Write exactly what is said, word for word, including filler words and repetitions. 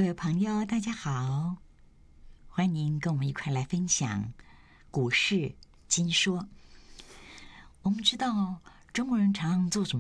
各位朋友，大家好，欢迎跟我们一块来分享股市金说。我们知道中国人常常做什么